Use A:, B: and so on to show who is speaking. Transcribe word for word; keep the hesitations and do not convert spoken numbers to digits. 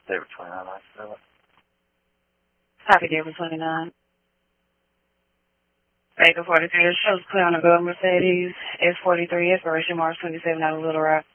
A: David twenty-nine ninety-seven.
B: Copy, David twenty-nine. Baker forty-three, shows clear on the gold Mercedes. S forty-three, expiration March twenty-seven out of Little Rock.